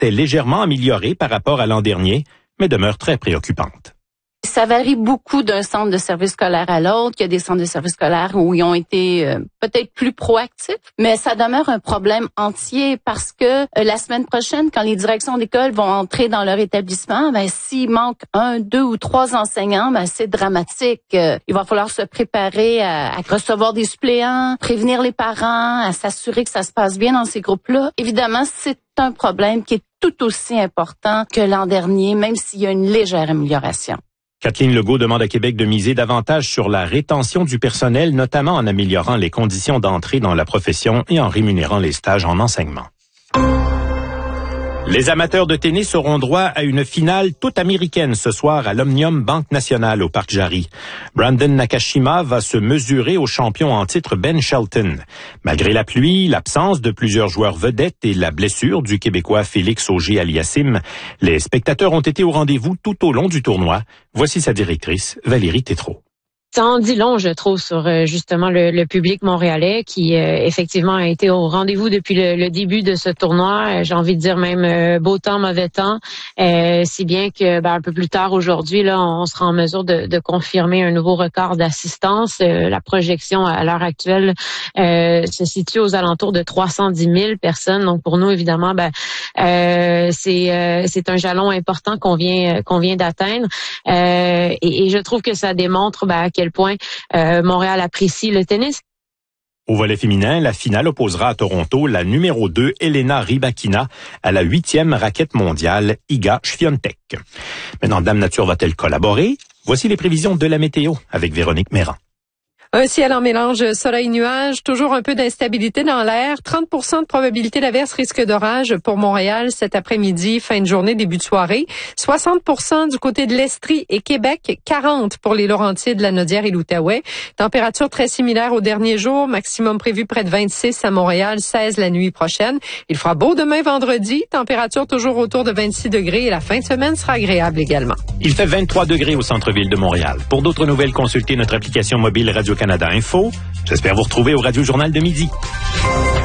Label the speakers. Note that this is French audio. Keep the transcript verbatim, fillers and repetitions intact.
Speaker 1: est légèrement améliorée par rapport à l'an dernier, mais demeure très préoccupante.
Speaker 2: Ça varie beaucoup d'un centre de service scolaire à l'autre. Il y a des centres de service scolaire où ils ont été euh, peut-être plus proactifs, mais ça demeure un problème entier parce que euh, la semaine prochaine, quand les directions d'école vont entrer dans leur établissement, ben s'il manque un, deux ou trois enseignants, ben c'est dramatique. Euh, il va falloir se préparer à, à recevoir des suppléants, prévenir les parents, à s'assurer que ça se passe bien dans ces groupes-là. Évidemment, c'est un problème qui est tout aussi important que l'an dernier, même s'il y a une légère amélioration.
Speaker 1: Kathleen Legault demande à Québec de miser davantage sur la rétention du personnel, notamment en améliorant les conditions d'entrée dans la profession et en rémunérant les stages en enseignement. Les amateurs de tennis auront droit à une finale toute américaine ce soir à l'Omnium Banque Nationale au Parc Jarry. Brandon Nakashima va se mesurer au champion en titre Ben Shelton. Malgré la pluie, l'absence de plusieurs joueurs vedettes et la blessure du Québécois Félix Auger-Aliassime, les spectateurs ont été au rendez-vous tout au long du tournoi. Voici sa directrice, Valérie Tétrault.
Speaker 3: Ça en dit long, je trouve, sur euh, justement le, le public montréalais qui euh, effectivement a été au rendez-vous depuis le, le début de ce tournoi. Euh, j'ai envie de dire même euh, beau temps, mauvais temps, euh, si bien que ben, un peu plus tard aujourd'hui, là, on sera en mesure de, de confirmer un nouveau record d'assistance. Euh, la projection à l'heure actuelle euh, se situe aux alentours de trois cent dix mille personnes. Donc pour nous, évidemment, ben euh, c'est euh, c'est un jalon important qu'on vient qu'on vient d'atteindre. Euh, et, et je trouve que ça démontre ben, à quel point euh, Montréal apprécie le tennis.
Speaker 1: Au volet féminin, la finale opposera à Toronto la numéro deux, Elena Rybakina, à la huitième raquette mondiale, Iga Świątek. Maintenant, Dame Nature va-t-elle collaborer? Voici les prévisions de la météo avec Véronique Méran.
Speaker 4: Un ciel en mélange soleil-nuage, toujours un peu d'instabilité dans l'air. trente pour cent de probabilité d'averse, risque d'orage pour Montréal cet après-midi, fin de journée, début de soirée. soixante pour cent du côté de l'Estrie et Québec, quarante pour les Laurentides, la Naudière et l'Outaouais. Température très similaire au dernier jour, maximum prévu près de vingt-six à Montréal, seize la nuit prochaine. Il fera beau demain vendredi, température toujours autour de vingt-six degrés et la fin de semaine sera agréable également.
Speaker 1: Il fait vingt-trois degrés au centre-ville de Montréal. Pour d'autres nouvelles, consultez notre application mobile Radio-Canada Info. J'espère vous retrouver au Radio Journal de midi.